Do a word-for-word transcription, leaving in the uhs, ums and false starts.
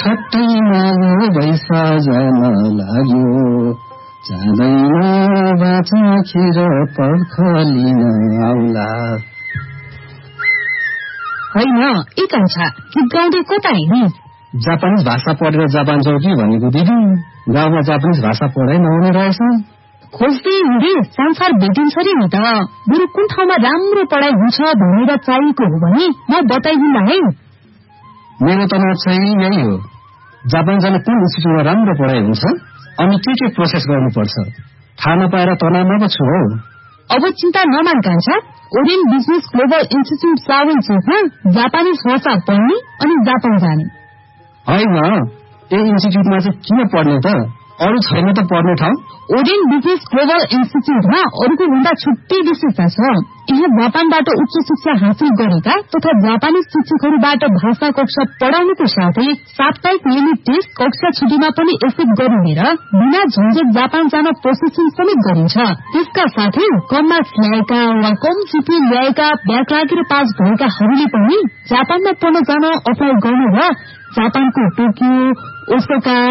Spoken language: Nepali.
ठट्टैमा बैसा जान लाग्यो जाँदैन बाचा खेर पर्खलिन आउला। होइन ए कान्छा गीत गाउँदै कता हिँड्ने? जापानिज भाषा पढेर जापान जाऊ कि भनेको दिदी, गाउँमा जापानिज भाषा पढाइ नहुने रहेछ। खोज्दै हिँडे संसार भेटिन्छ रे नि त। बरु कुन ठाउँमा राम्रो पढाइ हुन्छ भनेर चाहिएको हो भने म बताइदिन्ला है। मेरो त चाहिँ यही हो, जापान जाने कुन इन्स्टिट्युटमा राम्रो पढाइ हुन्छ अनि के के प्रोसेस गर्नुपर्छ थाहा नपाएर तनावमा पो छु हौ। अब चिन्ता नमान कान्छा, ओरियन बिजनेस ग्लोबल इन्स्टिट्युट सावन चोकमा जापानिज भाषा पढ्ने अनि जापान जाने। होइन यो इन्स्टिट्युटमा चाहिँ किन पढ्ने त, अरू छैन त पढ्ने ठाउँ? ओरियन बिजनेस ग्लोबल इन्स्टिट्युटमा अरूको भन्दा छुट्टै विशेषता छ। यहाँ जापानबाट उच्च शिक्षा हासिल गरेका तथा जापानी शिक्षकहरूबाट भाषा कक्षा पढाउनुको साथै साप्ताहिक नियमित टेस्ट कक्षा छुट्टीमा पनि एक्सेप्ट गरिने र बिना झन्झट जापान जान प्रोसेसिङ समेत गरिन्छ। त्यसका साथै कम मार्क्स ल्याएका वा कम सिपी ल्याएका ब्याक लागेर पास भएकाहरूले पनि जापानमा पढ्न जान अप्लाई गर्नु र जापानको टोकियो, ओसाका